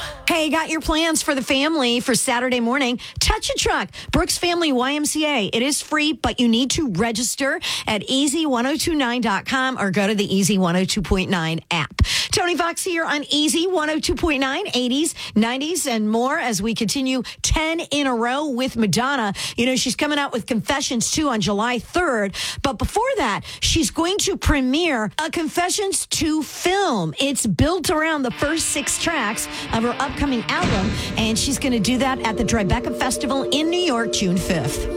Hey, got your plans for the family for Saturday morning? Touch a Truck, Brooks Family YMCA. It is free, but you need to register at easy1029.com or go to the Easy 102.9 app. Tony Fox here on Easy 102.9, 80s, 90s, and more as we continue 10 in a row with Madonna. You know, she's coming out with Confessions 2 on July 3rd. But before that, she's going to premiere a Confessions 2 film. It's built around the first 6 tracks of her upcoming album, and she's going to do that at the Tribeca Festival in New York, June 5th.